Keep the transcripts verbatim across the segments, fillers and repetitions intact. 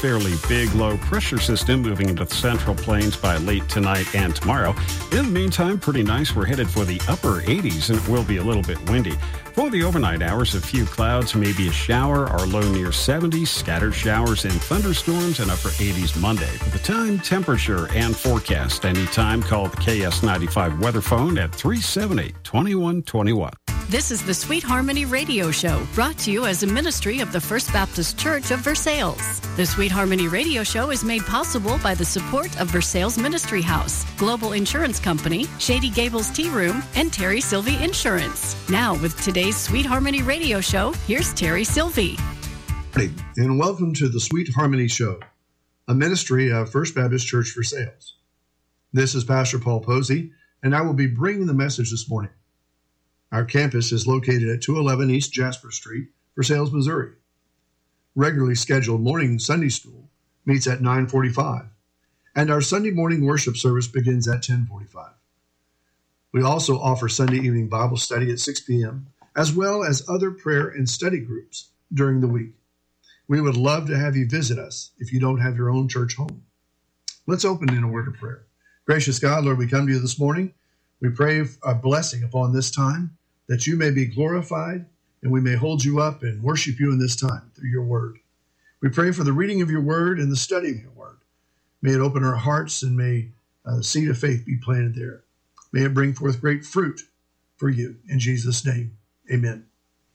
fairly big low pressure system moving into the central plains by late tonight and tomorrow. In the meantime, pretty nice. We're headed for the upper eighties, and it will be a little bit windy. For the overnight hours, a few clouds, maybe a shower. Our low near seventies, scattered showers and thunderstorms, and upper eighties Monday. For the time, temperature, and forecast, anytime, call the K S ninety-five weather phone at three seven eight, two one two one. This is the Sweet Harmony Radio Show, brought to you as a ministry of the First Baptist Church of Versailles. The Sweet Harmony Radio Show is made possible by the support of Versailles Ministry House, Global Insurance Company, Shady Gables Tea Room, and Terry Sylvie Insurance. Now, with today's Sweet Harmony Radio Show, here's Terry Sylvie. And welcome to the Sweet Harmony Show, a ministry of First Baptist Church Versailles. This is Pastor Paul Posey, and I will be bringing the message this morning. Our campus is located at two eleven East Jasper Street, Versailles, Missouri. Regularly scheduled morning Sunday school meets at nine forty-five, and our Sunday morning worship service begins at ten forty-five. We also offer Sunday evening Bible study at six p.m., as well as other prayer and study groups during the week. We would love to have you visit us if you don't have your own church home. Let's open in a word of prayer. Gracious God, Lord, we come to you this morning. We pray a blessing upon this time, that you may be glorified, and we may hold you up and worship you in this time through your word. We pray for the reading of your word and the study of your word. May it open our hearts, and may uh, the seed of faith be planted there. May it bring forth great fruit for you. In Jesus' name, amen.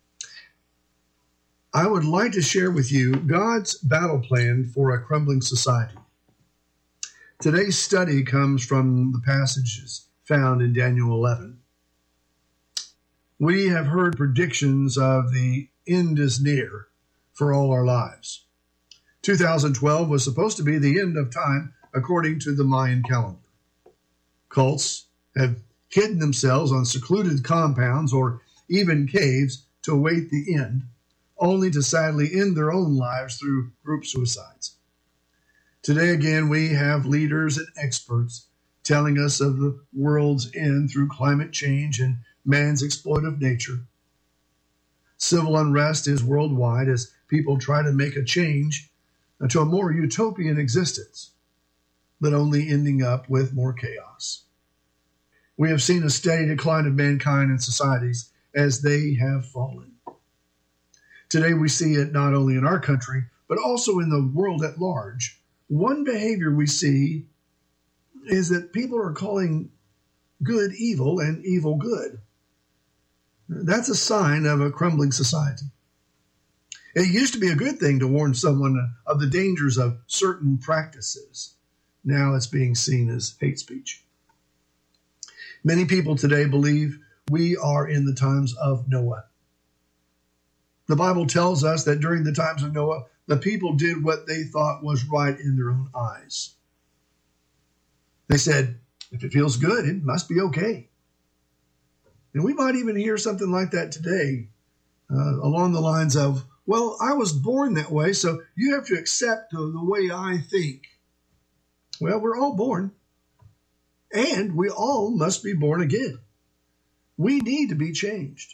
I would like to share with you God's battle plan for a crumbling society. Today's study comes from the passages found in Daniel eleven. We have heard predictions of the end is near for all our lives. two thousand twelve was supposed to be the end of time according to the Mayan calendar. Cults have hidden themselves on secluded compounds or even caves to await the end, only to sadly end their own lives through group suicides. Today again, we have leaders and experts telling us of the world's end through climate change and man's exploitive nature. Civil unrest is worldwide as people try to make a change to a more utopian existence, but only ending up with more chaos. We have seen a steady decline of mankind and societies as they have fallen. Today we see it not only in our country, but also in the world at large. One behavior we see is that people are calling good evil and evil good. That's a sign of a crumbling society. It used to be a good thing to warn someone of the dangers of certain practices. Now it's being seen as hate speech. Many people today believe we are in the times of Noah. The Bible tells us that during the times of Noah, the people did what they thought was right in their own eyes. They said, if it feels good, it must be okay. And we might even hear something like that today, uh, along the lines of, well, I was born that way, so you have to accept the, the way I think. Well, we're all born, and we all must be born again. We need to be changed.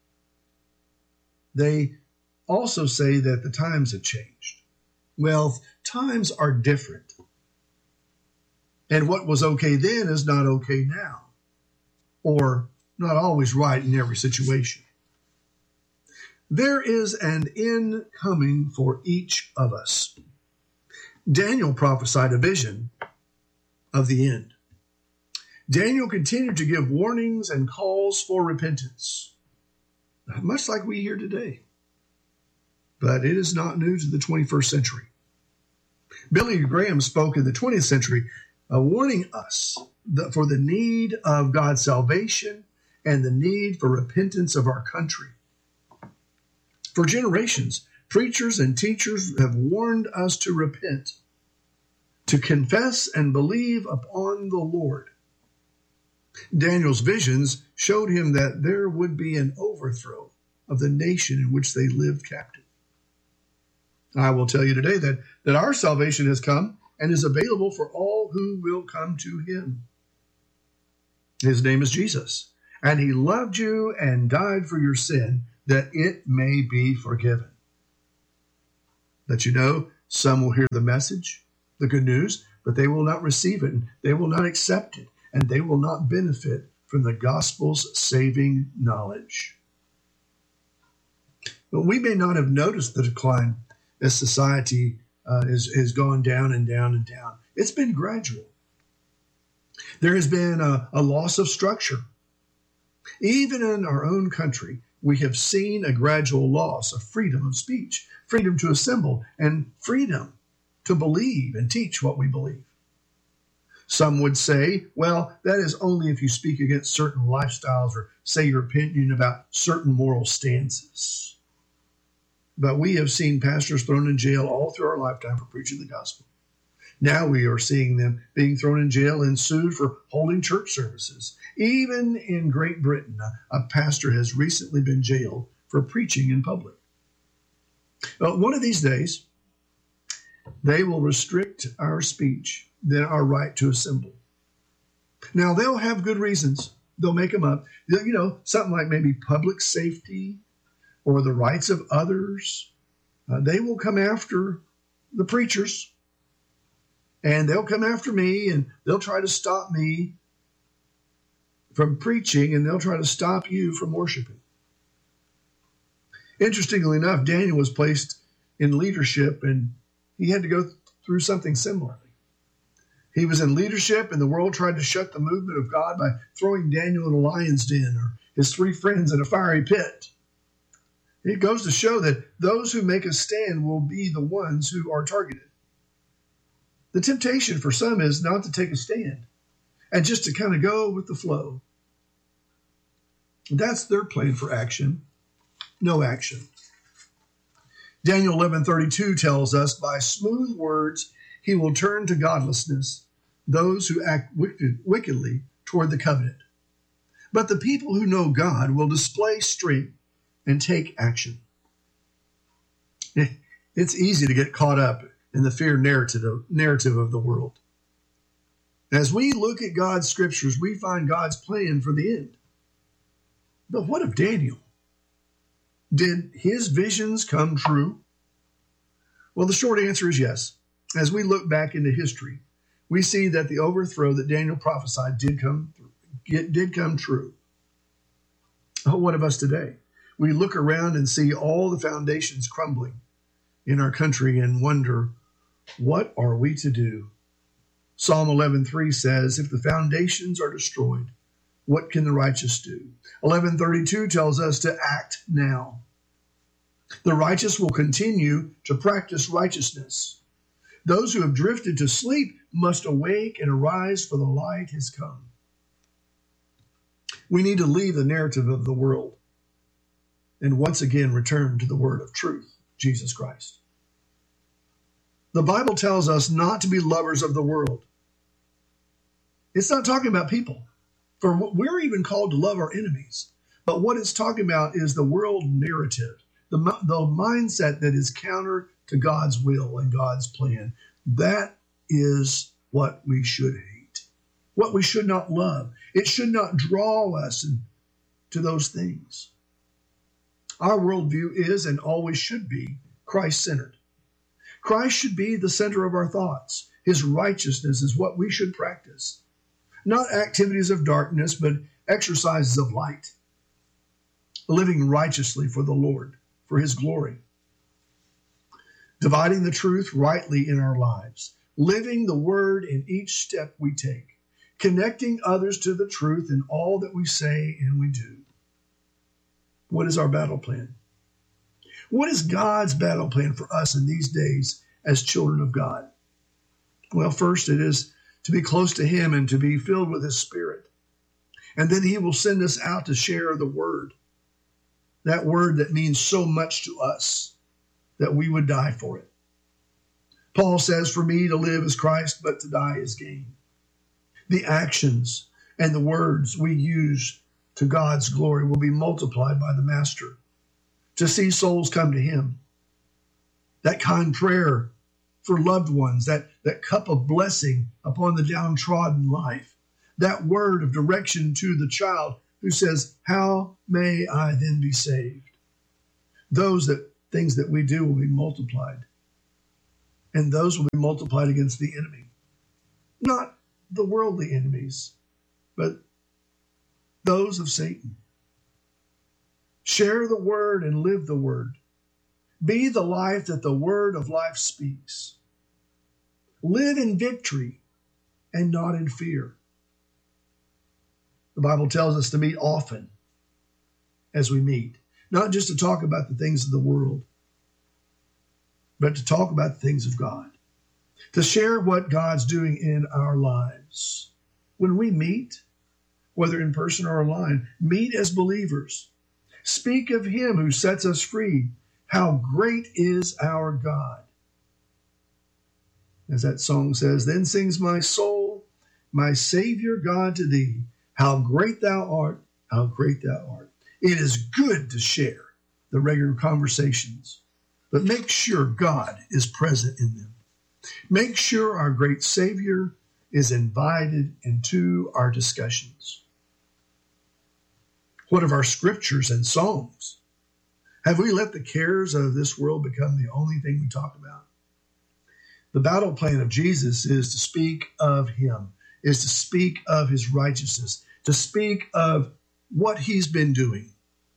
They also say that the times have changed. Well, times are different. And what was okay then is not okay now, or not always right in every situation. There is an end coming for each of us. Daniel prophesied a vision of the end. Daniel continued to give warnings and calls for repentance, much like we hear today. But it is not new to the twenty-first century. Billy Graham spoke in the twentieth century, uh, warning us that for the need of God's salvation and the need for repentance of our country. For generations, preachers and teachers have warned us to repent, to confess and believe upon the Lord. Daniel's visions showed him that there would be an overthrow of the nation in which they lived captive. I will tell you today that, that our salvation has come and is available for all who will come to him. His name is Jesus, and he loved you and died for your sin, that it may be forgiven. That you know Some will hear the message, the good news, but they will not receive it, and they will not accept it, and they will not benefit from the gospel's saving knowledge. But we may not have noticed the decline as society uh, has, has gone down and down and down. It's been gradual. There has been a, a loss of structure. Even in our own country, we have seen a gradual loss of freedom of speech, freedom to assemble, and freedom to believe and teach what we believe. Some would say, well, that is only if you speak against certain lifestyles or say your opinion about certain moral stances. But we have seen pastors thrown in jail all through our lifetime for preaching the gospel. Now we are seeing them being thrown in jail and sued for holding church services. Even in Great Britain, a, a pastor has recently been jailed for preaching in public. But one of these days, they will restrict our speech, then our right to assemble. Now, they'll have good reasons. They'll make them up. You know, something like maybe public safety or the rights of others. Uh, they will come after the preachers. And they'll come after me, and they'll try to stop me from preaching, and they'll try to stop you from worshiping. Interestingly enough, Daniel was placed in leadership, and he had to go through something similarly. He was in leadership, and the world tried to shut the movement of God by throwing Daniel in a lion's den or his three friends in a fiery pit. It goes to show that those who make a stand will be the ones who are targeted. The temptation for some is not to take a stand and just to kind of go with the flow. That's their plan for action. No action. Daniel eleven thirty-two tells us, by smooth words he will turn to godlessness those who act wicked, wickedly toward the covenant. But the people who know God will display strength and take action. It's easy to get caught up in the fear narrative, narrative of the world. As we look at God's scriptures, we find God's plan for the end. But what of Daniel? Did his visions come true? Well, the short answer is yes. As we look back into history, we see that the overthrow that Daniel prophesied did come, did come true. Oh, what of us today? We look around and see all the foundations crumbling in our country and wonder, what are we to do? Psalm eleven three says, if the foundations are destroyed, what can the righteous do? eleven thirty-two tells us to act now. The righteous will continue to practice righteousness. Those who have drifted to sleep must awake and arise, for the light has come. We need to leave the narrative of the world and once again return to the word of truth, Jesus Christ. The Bible tells us not to be lovers of the world. It's not talking about people. For we're even called to love our enemies. But what it's talking about is the world narrative, the, the mindset that is counter to God's will and God's plan. That is what we should hate, what we should not love. It should not draw us to those things. Our worldview is and always should be Christ-centered. Christ should be the center of our thoughts. His righteousness is what we should practice. Not activities of darkness, but exercises of light. Living righteously for the Lord, for his glory. Dividing the truth rightly in our lives. Living the word in each step we take. Connecting others to the truth in all that we say and we do. What is our battle plan? What is God's battle plan for us in these days as children of God? Well, first it is to be close to him and to be filled with his Spirit. And then he will send us out to share the word. That word that means so much to us that we would die for it. Paul says, for me to live is Christ, but to die is gain. The actions and the words we use to God's glory will be multiplied by the Master to see souls come to him. That kind prayer for loved ones, that, that cup of blessing upon the downtrodden life, that word of direction to the child who says, how may I then be saved? Those that things that we do will be multiplied and those will be multiplied against the enemy. Not the worldly enemies, but those of Satan. Share the word and live the word. Be the life that the word of life speaks. Live in victory and not in fear. The Bible tells us to meet often as we meet, not just to talk about the things of the world, but to talk about the things of God, to share what God's doing in our lives. When we meet, whether in person or online, meet as believers. Speak of him who sets us free. How great is our God. As that song says, then sings my soul, my Savior God to thee. How great thou art, how great thou art. It is good to share the regular conversations, but make sure God is present in them. Make sure our great Savior is invited into our discussions. What of our scriptures and songs? Have we let the cares of this world become the only thing we talk about? The battle plan of Jesus is to speak of him, is to speak of his righteousness, to speak of what he's been doing.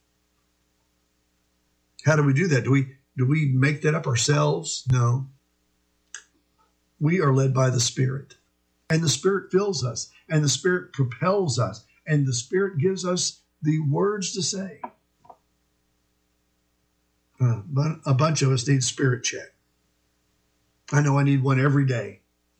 How do we do that? Do we, do we make that up ourselves? No. We are led by the Spirit, and the Spirit fills us, and the Spirit propels us, and the Spirit gives us the words to say. Uh, but a bunch of us need spirit check. I know I need one every day.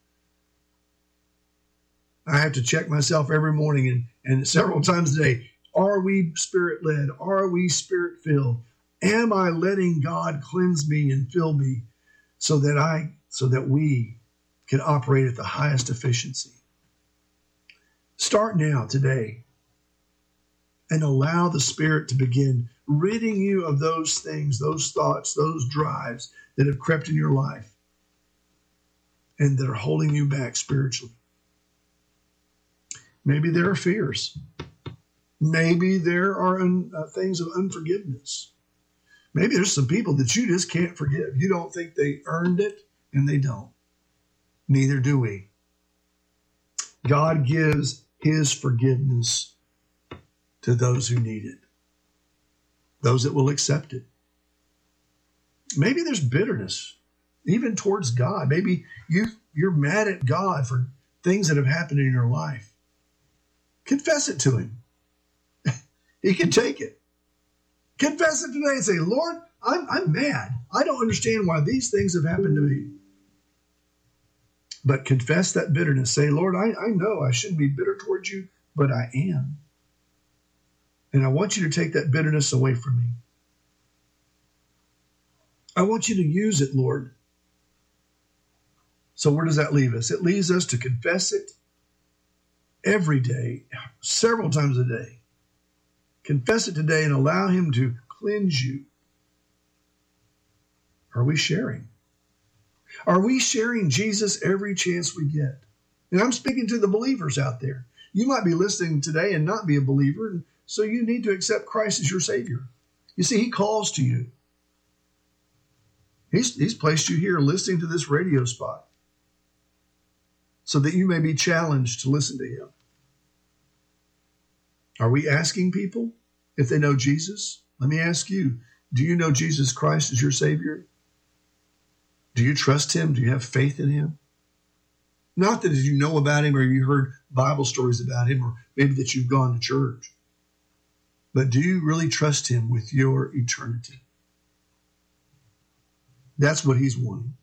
I have to check myself every morning and, and several times a day. Are we spirit-led? Are we spirit-filled? Am I letting God cleanse me and fill me so that I, so that we can operate at the highest efficiency? Start now, today, and allow the Spirit to begin ridding you of those things, those thoughts, those drives that have crept in your life and that are holding you back spiritually. Maybe there are fears. Maybe there are un, uh, things of unforgiveness. Maybe there's some people that you just can't forgive. You don't think they earned it, and they don't. Neither do we. God gives his forgiveness to those who need it, those that will accept it. Maybe there's bitterness, even towards God. Maybe you, you're mad at God for things that have happened in your life. Confess it to him. He can take it. Confess it today and say, Lord, I'm, I'm mad. I don't understand why these things have happened to me. But confess that bitterness. Say, Lord, I, I know I shouldn't be bitter towards you, but I am. And I want you to take that bitterness away from me. I want you to use it, Lord. So where does that leave us? It leaves us to confess it every day, several times a day. Confess it today and allow him to cleanse you. Are we sharing? Are we sharing Jesus every chance we get? And I'm speaking to the believers out there. You might be listening today and not be a believer, and so you need to accept Christ as your Savior. You see, he calls to you. He's, he's placed you here listening to this radio spot so that you may be challenged to listen to him. Are we asking people if they know Jesus? Let me ask you, do you know Jesus Christ as your Savior? Do you trust him? Do you have faith in him? Not that you know about him or you heard Bible stories about him or maybe that you've gone to church. But do you really trust him with your eternity? That's what he's wanting.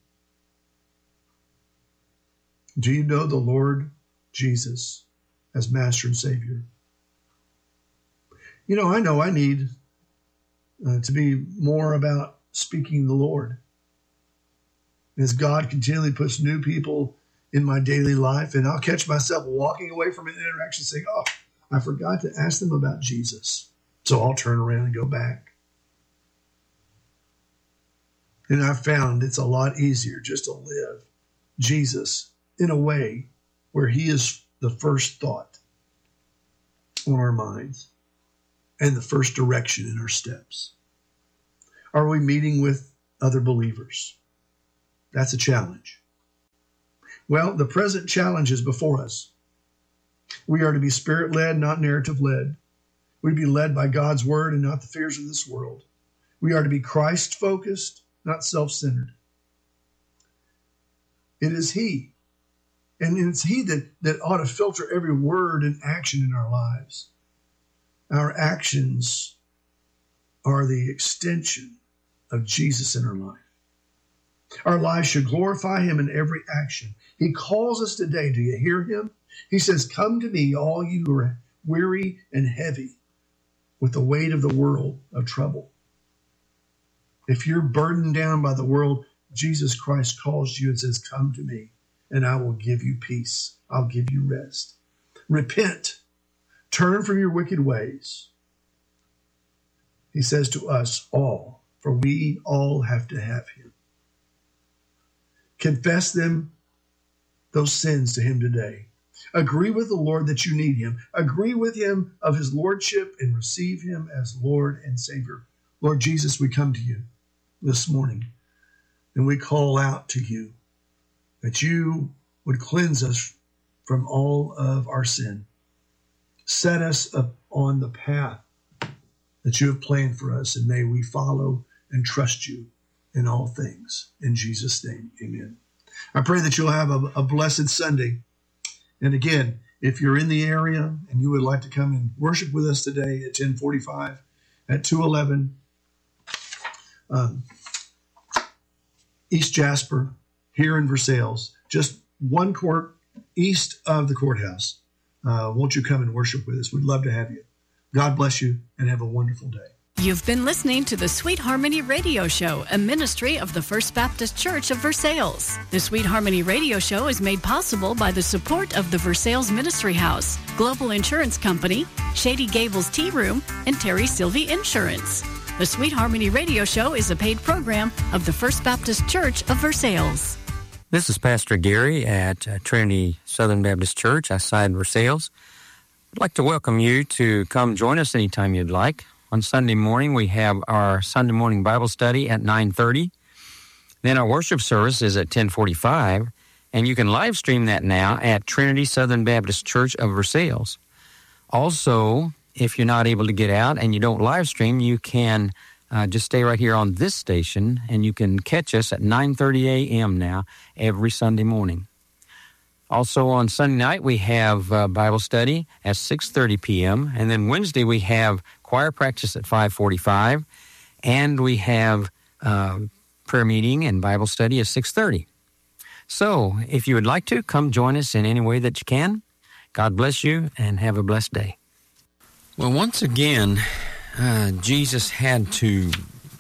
Do you know the Lord Jesus as Master and Savior? You know, I know I need uh, to be more about speaking the Lord. As God continually puts new people in my daily life, and I'll catch myself walking away from an interaction saying, oh, I forgot to ask them about Jesus. So I'll turn around and go back. And I've found it's a lot easier just to live Jesus in a way where he is the first thought on our minds and the first direction in our steps. Are we meeting with other believers? That's a challenge. Well, the present challenge is before us. We are to be Spirit-led, not narrative-led. We be led by God's word and not the fears of this world. We are to be Christ-focused, not self-centered. It is He, and it's He that, that ought to filter every word and action in our lives. Our actions are the extension of Jesus in our life. Our lives should glorify Him in every action. He calls us today. Do you hear Him? He says, "Come to me, all you who are weary and heavy with the weight of the world of trouble." If you're burdened down by the world, Jesus Christ calls you and says, "Come to me, and I will give you peace. I'll give you rest." Repent. Turn from your wicked ways. He says to us all, for we all have to have Him. Confess them, those sins to Him today. Agree with the Lord that you need Him. Agree with Him of His Lordship and receive Him as Lord and Savior. Lord Jesus, we come to you this morning and we call out to you that you would cleanse us from all of our sin. Set us up on the path that you have planned for us, and may we follow and trust you in all things. In Jesus' name, amen. I pray that you'll have a, a blessed Sunday. And again, if you're in the area and you would like to come and worship with us today at ten forty-five at two eleven um, East Jasper here in Versailles, just one court east of the courthouse. Uh, won't you come and worship with us? We'd love to have you. God bless you and have a wonderful day. You've been listening to the Sweet Harmony Radio Show, a ministry of the First Baptist Church of Versailles. The Sweet Harmony Radio Show is made possible by the support of the Versailles Ministry House, Global Insurance Company, Shady Gables Tea Room, and Terry Sylvie Insurance. The Sweet Harmony Radio Show is a paid program of the First Baptist Church of Versailles. This is Pastor Gary at uh, Trinity Southern Baptist Church outside Versailles. I'd like to welcome you to come join us anytime you'd like. On Sunday morning, we have our Sunday morning Bible study at nine thirty. Then our worship service is at ten forty-five, and you can live stream that now at Trinity Southern Baptist Church of Versailles. Also, if you're not able to get out and you don't live stream, you can uh, just stay right here on this station, and you can catch us at nine thirty a.m. now every Sunday morning. Also on Sunday night, we have uh, Bible study at six thirty p.m., and then Wednesday we have choir practice at five forty-five, and we have uh, prayer meeting and Bible study at six thirty. So, if you would like to, come join us in any way that you can. God bless you, and have a blessed day. Well, once again, uh, Jesus had to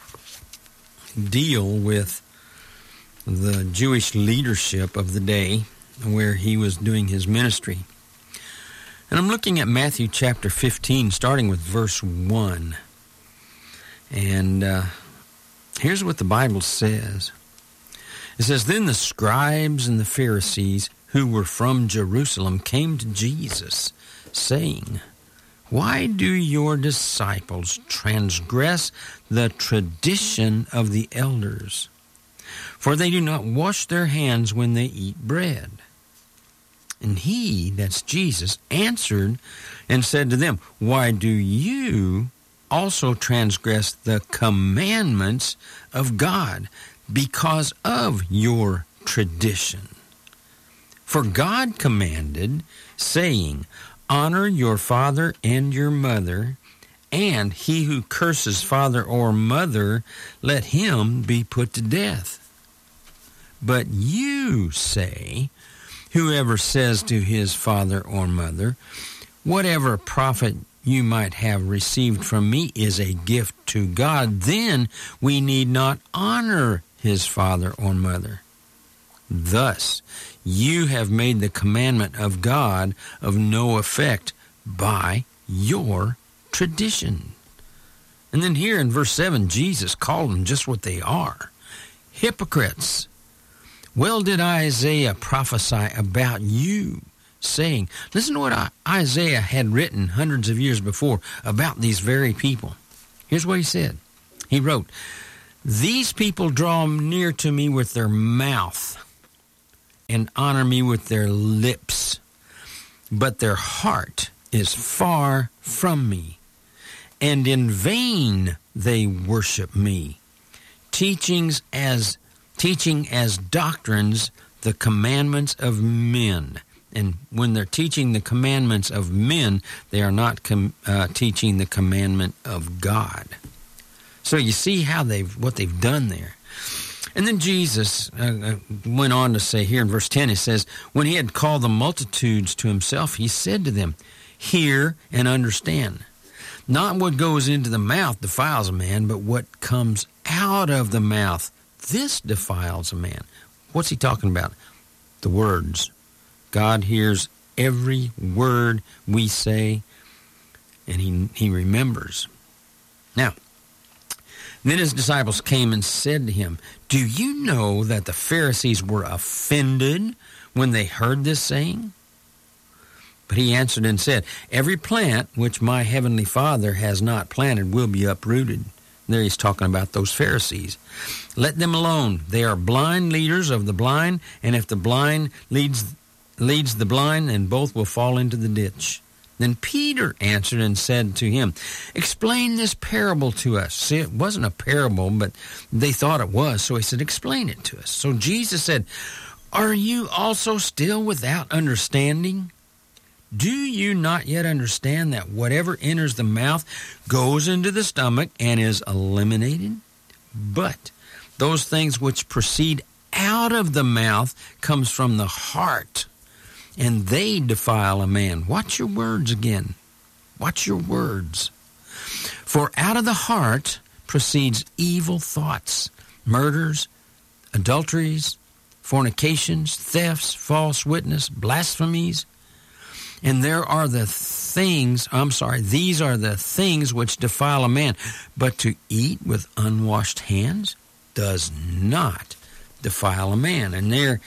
deal with the Jewish leadership of the day where he was doing his ministry. And I'm looking at Matthew chapter fifteen, starting with verse one. And uh, here's what the Bible says. It says, "Then the scribes and the Pharisees who were from Jerusalem came to Jesus, saying, 'Why do your disciples transgress the tradition of the elders? For they do not wash their hands when they eat bread.' And he," that's Jesus, "answered and said to them, 'Why do you also transgress the commandments of God because of your tradition? For God commanded, saying, Honor your father and your mother, and he who curses father or mother, let him be put to death. But you say, whoever says to his father or mother, whatever profit you might have received from me is a gift to God, then we need not honor his father or mother. Thus, you have made the commandment of God of no effect by your tradition.'" And then here in verse seven, Jesus called them just what they are, hypocrites. "Well did Isaiah prophesy about you, saying," listen to what Isaiah had written hundreds of years before about these very people. Here's what he said. He wrote, These people draw near to me with their mouth and honor me with their lips, but their heart is far from me, and in vain they worship me, teachings as teaching as doctrines the commandments of men. And when they're teaching the commandments of men, they are not com- uh, teaching the commandment of God. So you see how they've what they've done there. And then Jesus uh, went on to say here in verse ten, it says, when he had called the multitudes to himself, he said to them, hear and understand. Not what goes into the mouth defiles a man, but what comes out of the mouth, this defiles a man. What's he talking about? The words. God hears every word we say, and he, he remembers. Now, then his disciples came and said to him, do you know that the Pharisees were offended when they heard this saying? But he answered and said, every plant which my heavenly Father has not planted will be uprooted. There he's talking about those Pharisees. Let them alone. They are blind leaders of the blind, and if the blind leads leads the blind, then both will fall into the ditch. Then Peter answered and said to him, explain this parable to us. See, it wasn't a parable, but they thought it was, so he said, explain it to us. So Jesus said, are you also still without understanding? Do you not yet understand that whatever enters the mouth goes into the stomach and is eliminated? But those things which proceed out of the mouth comes from the heart, and they defile a man. Watch your words again. Watch your words. For out of the heart proceeds evil thoughts, murders, adulteries, fornications, thefts, false witness, blasphemies. And there are the things, I'm sorry, these are the things which defile a man. But to eat with unwashed hands does not defile a man. And there,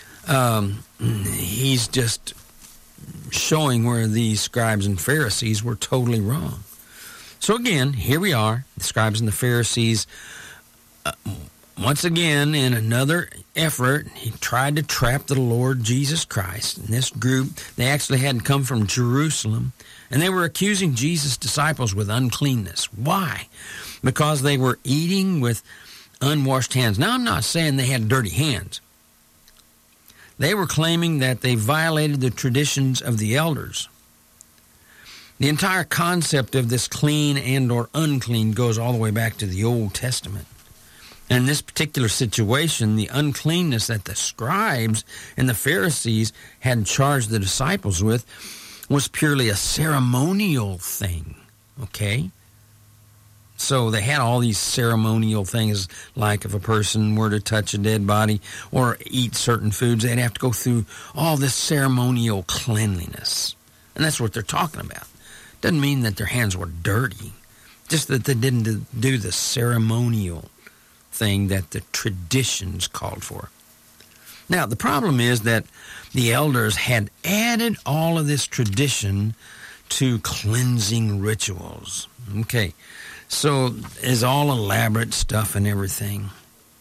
um, he's just showing where these scribes and Pharisees were totally wrong. So again, here we are, the scribes and the Pharisees, uh, once again, in another effort, he tried to trap the Lord Jesus Christ. And this group, they actually hadn't come from Jerusalem, and they were accusing Jesus' disciples with uncleanness. Why? Because they were eating with unwashed hands. Now, I'm not saying they had dirty hands. They were claiming that they violated the traditions of the elders. The entire concept of this clean and or unclean goes all the way back to the Old Testament. And in this particular situation, the uncleanness that the scribes and the Pharisees had charged the disciples with was purely a ceremonial thing, okay? So they had all these ceremonial things, like if a person were to touch a dead body or eat certain foods, they'd have to go through all this ceremonial cleanliness. And that's what they're talking about. Doesn't mean that their hands were dirty, just that they didn't do the ceremonial thing that the traditions called for. Now, the problem is that the elders had added all of this tradition to cleansing rituals. Okay, so it's all elaborate stuff and everything.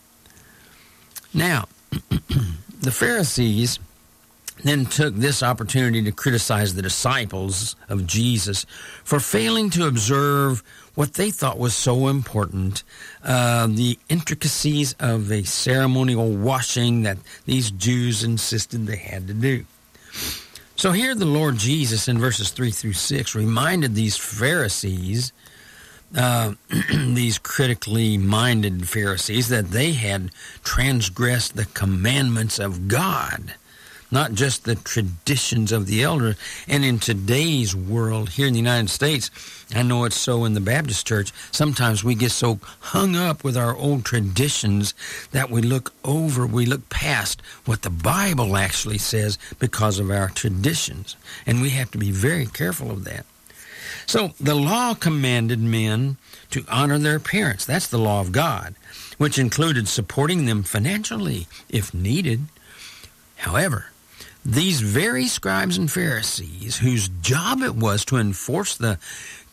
Now, the Pharisees then took this opportunity to criticize the disciples of Jesus for failing to observe what they thought was so important, uh, the intricacies of a ceremonial washing that these Jews insisted they had to do. So here the Lord Jesus in verses three through six reminded these Pharisees, uh, these critically minded Pharisees, that they had transgressed the commandments of God, not just the traditions of the elder. And in today's world here in the United States, I know it's so in the Baptist church, sometimes we get so hung up with our old traditions that we look over, we look past what the Bible actually says because of our traditions. And we have to be very careful of that. So the law commanded men to honor their parents. That's the law of God, which included supporting them financially if needed. However, these very scribes and Pharisees, whose job it was to enforce the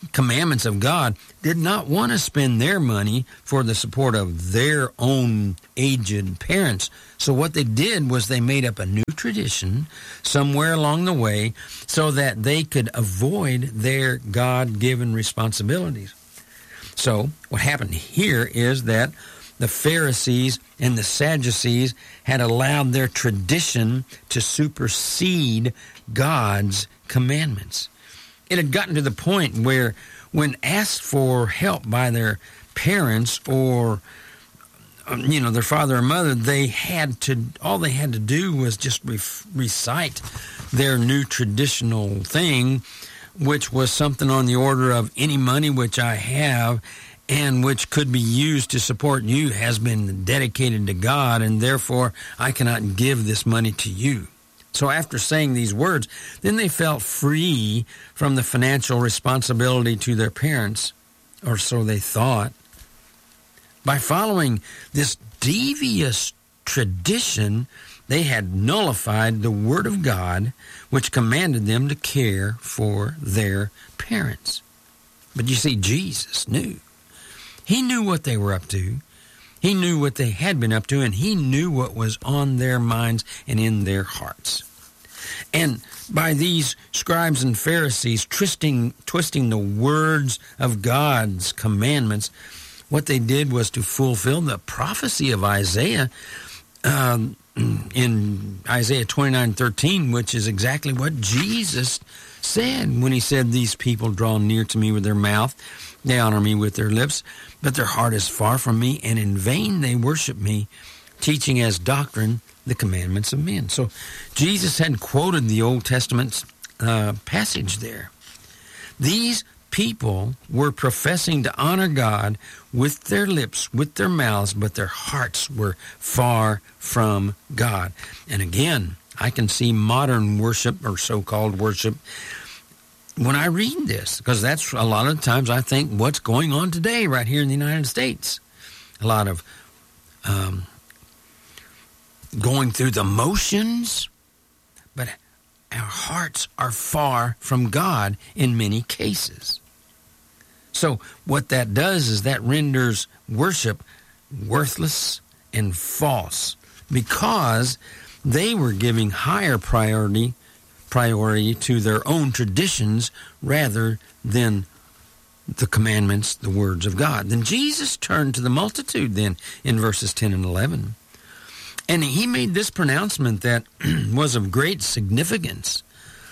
commandments of God did not want to spend their money for the support of their own aged parents. So what they did was they made up a new tradition somewhere along the way so that they could avoid their God-given responsibilities. So what happened here is that the Pharisees and the Sadducees had allowed their tradition to supersede God's commandments. It had gotten to the point where when asked for help by their parents or, you know, their father or mother, they had to, all they had to do was just re- recite their new traditional thing, which was something on the order of any money which I have and which could be used to support you has been dedicated to God, and therefore I cannot give this money to you. So after saying these words, then they felt free from the financial responsibility to their parents, or so they thought. By following this devious tradition, they had nullified the Word of God, which commanded them to care for their parents. But you see, Jesus knew. He knew what they were up to. He knew what they had been up to, and he knew what was on their minds and in their hearts. And by these scribes and Pharisees twisting, twisting the words of God's commandments, what they did was to fulfill the prophecy of Isaiah um, in Isaiah twenty-nine thirteen, which is exactly what Jesus said when he said, "These people draw near to me with their mouth, they honor me with their lips, but their heart is far from me, and in vain they worship me, teaching as doctrine the commandments of men." So Jesus had quoted the Old Testament uh, passage there. These people were professing to honor God with their lips, with their mouths, but their hearts were far from God. And again, I can see modern worship, or so-called worship, when I read this, because that's a lot of times I think what's going on today right here in the United States. A lot of um, going through the motions, but our hearts are far from God in many cases. So what that does is that renders worship worthless and false, because they were giving higher priority priority to their own traditions rather than the commandments, the words of God. Then Jesus turned to the multitude then in verses ten and eleven. And he made this pronouncement that was of great significance.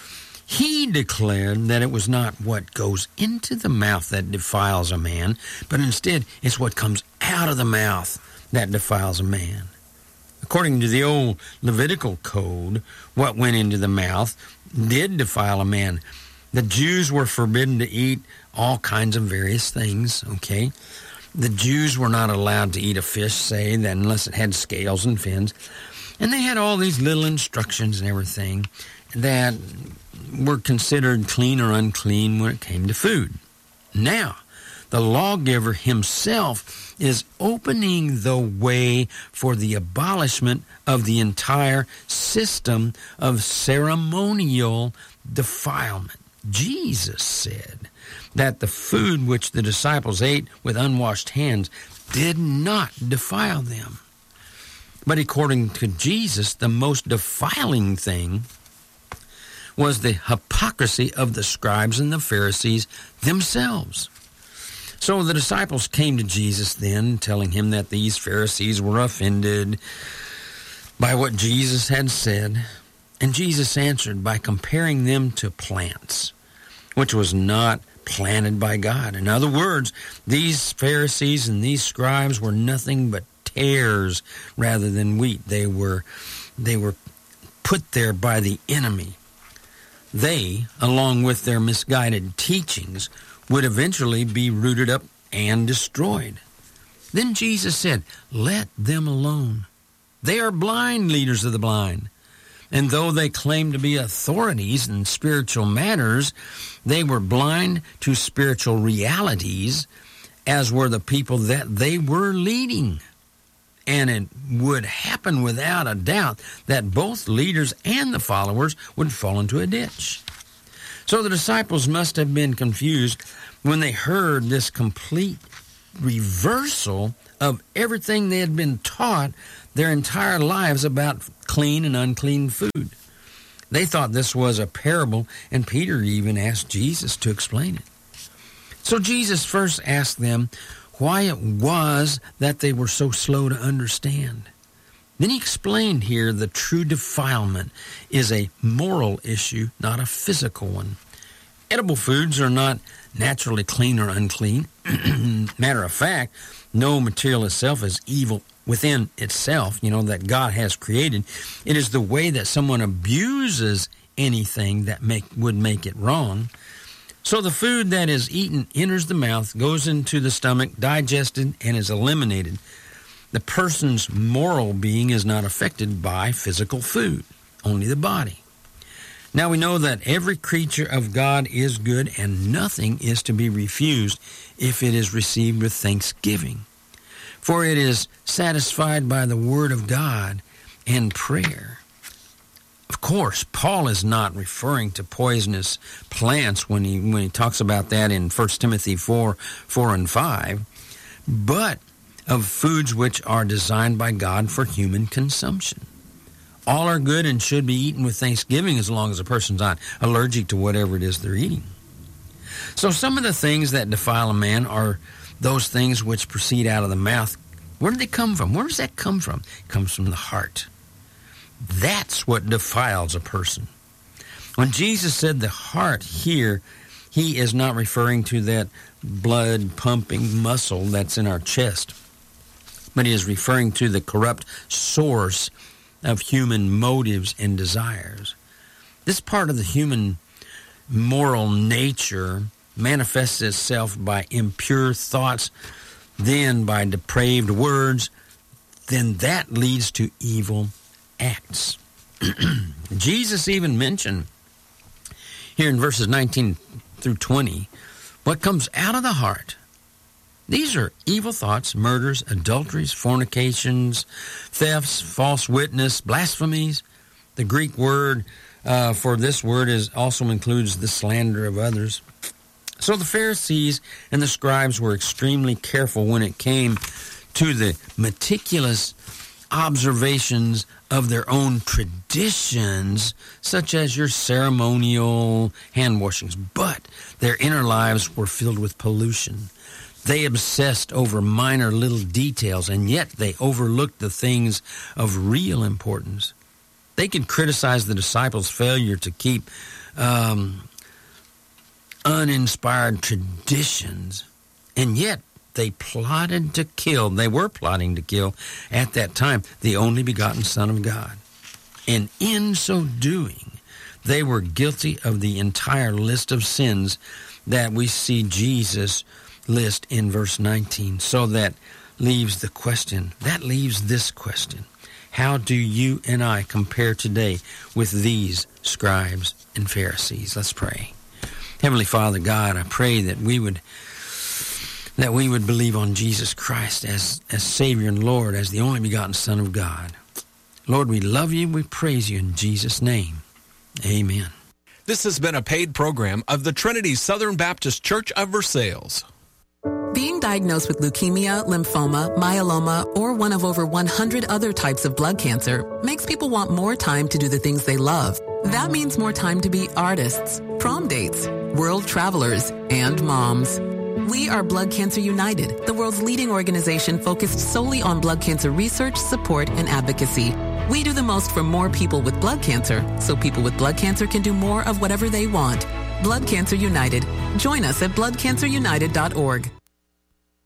He declared that it was not what goes into the mouth that defiles a man, but instead it's what comes out of the mouth that defiles a man. According to the old Levitical code, what went into the mouth did defile a man. The Jews were forbidden to eat all kinds of various things, okay? The Jews were not allowed to eat a fish, say, that unless it had scales and fins. And they had all these little instructions and everything that were considered clean or unclean when it came to food. Now, the lawgiver himself is opening the way for the abolishment of the entire system of ceremonial defilement. Jesus said that the food which the disciples ate with unwashed hands did not defile them. But according to Jesus, the most defiling thing was the hypocrisy of the scribes and the Pharisees themselves. So the disciples came to Jesus then, telling him that these Pharisees were offended by what Jesus had said. And Jesus answered by comparing them to plants, which was not planted by God. In other words, these Pharisees and these scribes were nothing but tares rather than wheat. They were, they were put there by the enemy. They, along with their misguided teachings, would eventually be rooted up and destroyed. Then Jesus said, "Let them alone. They are blind leaders of the blind. And though they claim to be authorities in spiritual matters, they were blind to spiritual realities, as were the people that they were leading." And it would happen without a doubt that both leaders and the followers would fall into a ditch. So the disciples must have been confused when they heard this complete reversal of everything they had been taught their entire lives about clean and unclean food. They thought this was a parable, and Peter even asked Jesus to explain it. So Jesus first asked them why it was that they were so slow to understand. Then he explained here the true defilement is a moral issue, not a physical one. Edible foods are not naturally clean or unclean. Matter of fact, no material itself is evil within itself, you know, that God has created. It is the way that someone abuses anything that make would make it wrong. So the food that is eaten enters the mouth, goes into the stomach, digested, and is eliminated. The person's moral being is not affected by physical food, only the body. Now we know that every creature of God is good, and nothing is to be refused if it is received with thanksgiving. For it is satisfied by the word of God and prayer. Of course, Paul is not referring to poisonous plants when he when he talks about that in First Timothy four, four and five, but of foods which are designed by God for human consumption. All are good and should be eaten with thanksgiving as long as a person's not allergic to whatever it is they're eating. So some of the things that defile a man are those things which proceed out of the mouth. Where do they come from? Where does that come from? It comes from the heart. That's what defiles a person. When Jesus said the heart here, he is not referring to that blood-pumping muscle that's in our chest, but he is referring to the corrupt source of human motives and desires. This part of the human moral nature manifests itself by impure thoughts, then by depraved words, then that leads to evil acts. Jesus even mentioned here in verses nineteen through twenty what comes out of the heart. These are evil thoughts, murders, adulteries, fornications, thefts, false witness, blasphemies. The Greek word uh, for this word is also includes the slander of others. So the Pharisees and the scribes were extremely careful when it came to the meticulous observations of their own traditions, such as your ceremonial hand washings, but their inner lives were filled with pollution. They obsessed over minor little details, and yet they overlooked the things of real importance. They could criticize the disciples' failure to keep um, uninspired traditions, and yet they plotted to kill, they were plotting to kill at that time, the only begotten Son of God. And in so doing, they were guilty of the entire list of sins that we see Jesus list in verse nineteen. So that leaves the question, that leaves this question. How do you and I compare today with these scribes and Pharisees? Let's pray. Heavenly Father God, I pray that we would that we would believe on Jesus Christ as, as Savior and Lord, as the only begotten Son of God. Lord, we love you, we praise you in Jesus' name. Amen. This has been a paid program of the Trinity Southern Baptist Church of Versailles. Being diagnosed with leukemia, lymphoma, myeloma, or one of over one hundred other types of blood cancer makes people want more time to do the things they love. That means more time to be artists, prom dates, world travelers, and moms. We are Blood Cancer United, the world's leading organization focused solely on blood cancer research, support, and advocacy. We do the most for more people with blood cancer, so people with blood cancer can do more of whatever they want. Blood Cancer United. Join us at blood cancer united dot org.